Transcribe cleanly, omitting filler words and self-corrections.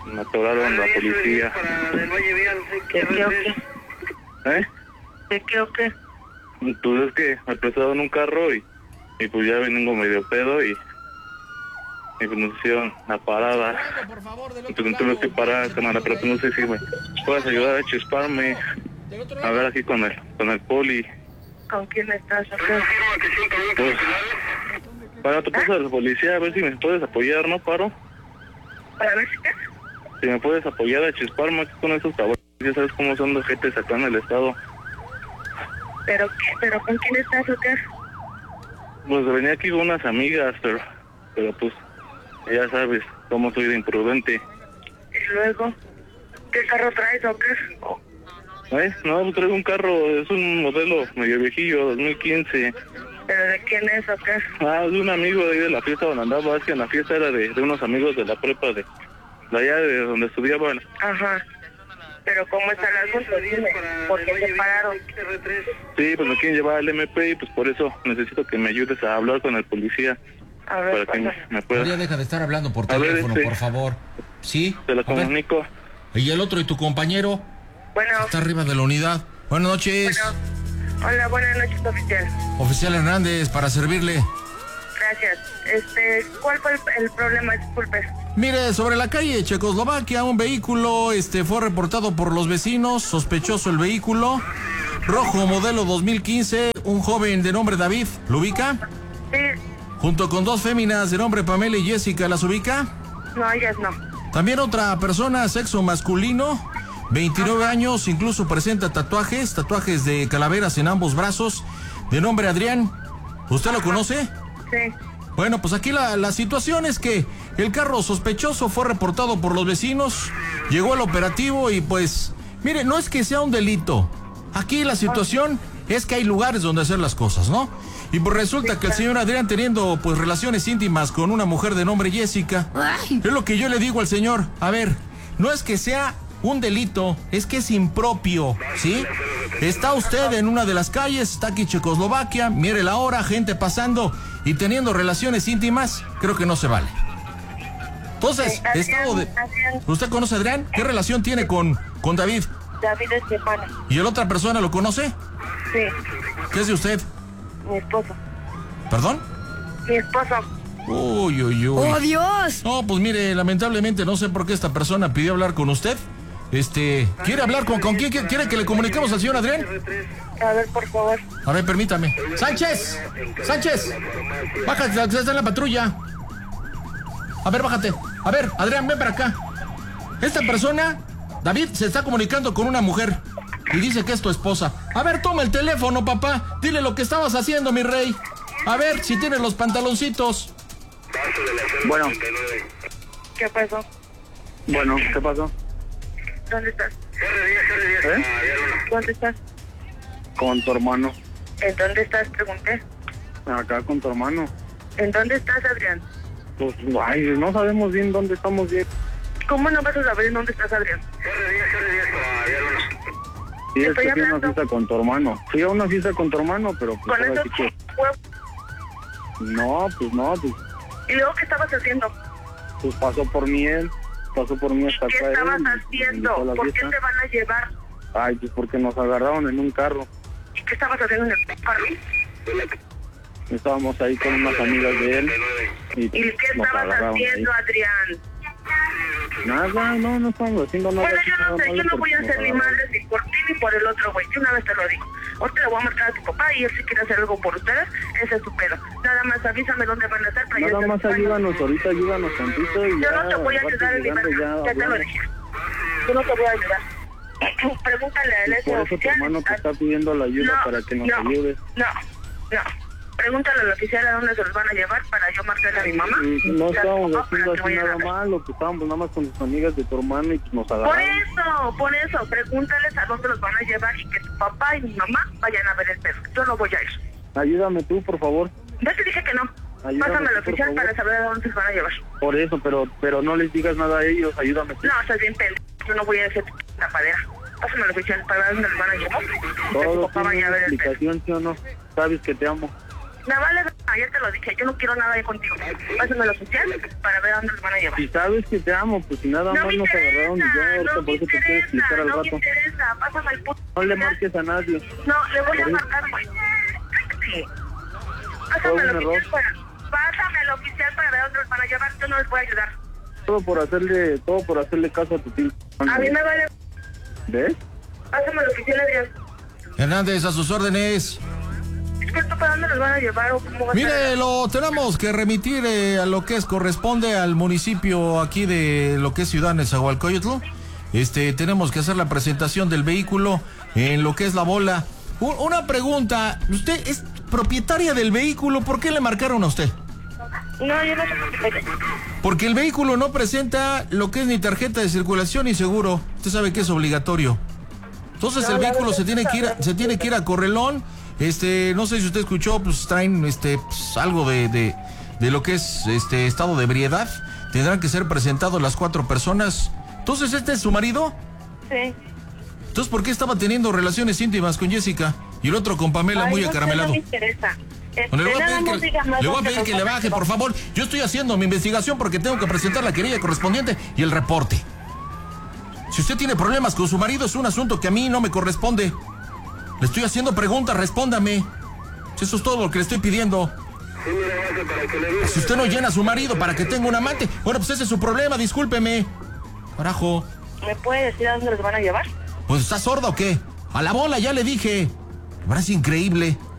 me atoraron la policía. ¿De qué o qué? ¿Eh? ¿De qué o qué? Pues es que me prestaron un carro y pues ya vengo medio pedo y pues nos hicieron la parada. Y pues me tuve que parar, cámara, pero pues no sé si me puedes ayudar a chisparme. A ver aquí con el poli. ¿Con quién estás o qué? Pues, para tu casa de la policía, a ver si me puedes apoyar, ¿no, Paro? ¿Para ver si qué? Si me puedes apoyar a chisparme aquí con esos cabrones, ya sabes cómo son los jetes acá en el estado. ¿Pero qué? ¿Pero con quién estás o qué? Pues venía aquí con unas amigas, pero pues, ya sabes cómo soy de imprudente. ¿Y luego? ¿Qué carro traes o qué? No, pues traigo un carro, es un modelo medio viejillo, 2015. ¿Pero de quién es o qué? De un amigo de ahí de la fiesta donde andaba, es que en la fiesta era de unos amigos de la prepa de allá de donde estudiaban. Ajá. Pero ¿cómo está el asunto? Dime, ¿por qué se pararon? Sí, pues me quieren llevar al MP y pues por eso necesito que me ayudes a hablar con el policía. A ver, para que me pueda... María, deja de estar hablando por teléfono, por favor. ¿Sí? Te lo comunico. ¿Y el otro y tu compañero? Bueno. Está arriba de la unidad. Buenas noches. Bueno. Hola, buenas noches, oficial. Oficial Hernández, para servirle. Gracias. ¿Cuál fue el problema? Disculpe. Mire, sobre la calle Checoslovaquia, un vehículo fue reportado por los vecinos, sospechoso el vehículo, rojo modelo 2015, un joven de nombre David, ¿lo ubica? Sí. Junto con dos féminas de nombre Pamela y Jessica, ¿las ubica? No, ellas no. También otra persona, sexo masculino, 29 años, incluso presenta tatuajes de calaveras en ambos brazos, de nombre Adrián. ¿Usted lo conoce? Sí. Bueno, pues aquí la situación es que el carro sospechoso fue reportado por los vecinos, llegó el operativo y pues, mire, no es que sea un delito. Aquí la situación es que hay lugares donde hacer las cosas, ¿no? Y pues resulta que el señor Adrián teniendo pues relaciones íntimas con una mujer de nombre Jessica, es lo que yo le digo al señor, a ver, no es que sea un delito, es que es impropio, ¿sí? Está usted en una de las calles, está aquí Checoslovaquia, mire la hora, gente pasando y teniendo relaciones íntimas, creo que no se vale. Entonces, Adrián. ¿Usted conoce a Adrián? ¿Qué relación tiene con David? David es mi hermano. ¿Y la otra persona lo conoce? Sí. ¿Qué es de usted? Mi esposo. ¿Perdón? Mi esposo. Uy. ¡Oh, Dios! No, pues mire, lamentablemente no sé por qué esta persona pidió hablar con usted. ¿Quiere hablar con quién? ¿Quiere que le comuniquemos al señor Adrián? A ver, por favor. A ver, permítame. ¡Sánchez! Bájate, está en la patrulla. A ver, bájate. A ver, Adrián, ven para acá. Esta persona, David, se está comunicando con una mujer y dice que es tu esposa. A ver, toma el teléfono, papá. Dile lo que estabas haciendo, mi rey. A ver si tienes los pantaloncitos. Bueno. ¿Qué pasó? Bueno, ¿qué pasó? ¿Dónde estás? ¿Eh? ¿Dónde estás? Con tu hermano. ¿En dónde estás? Pregunté. Acá con tu hermano. ¿En dónde estás, Adrián? Pues, no sabemos bien dónde estamos bien. ¿Cómo no vas a saber en dónde estás, Adrián? Sí, es que fui a una fiesta con tu hermano. Fui a una fiesta con tu hermano, pero pues... ¿Con esos huevos? No. ¿Y luego qué estabas haciendo? Pues pasó por mí hasta acá. ¿Qué estabas haciendo? ¿Por qué te van a llevar? Ay, pues porque nos agarraron en un carro. ¿Y qué estabas haciendo en el carro? Estábamos ahí con unas amigas de él. ¿Y qué estabas haciendo, ahí, Adrián? Nada, no estamos haciendo nada. Bueno, yo no sé, yo no voy a hacer ni madre ni por ti ni por el otro güey. Yo una vez te lo digo. Ahorita le voy a marcar a tu papá y él si quiere hacer algo por ustedes, ese es su pedo. Nada más avísame dónde van a estar para nada más ayúdanos, ahorita ayúdanos tantito y yo no te voy a ayudar en mi mano, ya te lo dije. Yo no te voy a ayudar. Pregúntale a él ese por eso oficial. Tu hermano te está pidiendo la ayuda para que nos ayudes. No. Pregúntale al oficial a dónde se los van a llevar para yo marcarle a mi mamá. No estábamos haciendo así nada malo, que estábamos nada más con tus amigas de tu hermano y nos agarraron. Por eso, pregúntales a dónde los van a llevar y que tu papá y mi mamá vayan a ver el pedo. Yo no voy a ir. Ayúdame tú, por favor. Ya te dije que no. Ayúdame Pásame al tú, oficial para saber a dónde se van a llevar. Por eso, pero no les digas nada a ellos, ayúdame tú. No, estás bien pendejo. Yo no voy a hacer tapadera. Pásame al oficial para ver dónde los van a llevar. Y que tu Todo papá tiene vaya a ver el pedo. explicación, ¿sí o no? Sabes que te amo. Me vale, ya te lo dije, yo no quiero nada de contigo. Pásame al oficial para ver a dónde los van a llevar. Si sabes que te amo, pues si nada más nos agarraron y ya, ahorita por eso te quiero explicar al rato. No me interesa, pásame al puto. No le marques a nadie. No, le voy a marcar, güey. Sí. Pásame al oficial para ver a dónde los van a llevar, yo no les voy a ayudar. Todo por hacerle caso a tu tío. A mí me vale. ¿Ves? Pásame al oficial, Adrián. Hernández, a sus órdenes. ¿Para dónde los van a llevar o cómo va a ser? Mire, lo tenemos que remitir a lo que corresponde al municipio aquí de lo que es Ciudad Nezahualcóyotl. Tenemos que hacer la presentación del vehículo en lo que es La Bola. Una pregunta, ¿usted es propietaria del vehículo? ¿Por qué le marcaron a usted? No, yo no soy propietaria. Porque el vehículo no presenta lo que es ni tarjeta de circulación ni seguro. Usted sabe que es obligatorio. Entonces el vehículo se tiene que ir a Correlón. No sé si usted escuchó, pues traen pues, algo de lo que es estado de ebriedad. Tendrán que ser presentados las 4 personas. Entonces, ¿este es su marido? Sí. Entonces, ¿por qué estaba teniendo relaciones íntimas con Jessica? Y el otro con Pamela, muy acaramelado. No me interesa. Le voy a pedir que le baje, por favor. Yo estoy haciendo mi investigación porque tengo que presentar la querella correspondiente y el reporte. Si usted tiene problemas con su marido, es un asunto que a mí no me corresponde. Le estoy haciendo preguntas, respóndame. Eso es todo lo que le estoy pidiendo. Si usted no llena a su marido para que tenga un amante, bueno, pues ese es su problema, discúlpeme. Carajo. ¿Me puede decir a dónde los van a llevar? Pues, ¿está sorda o qué? A La Bola, ya le dije. Me parece increíble.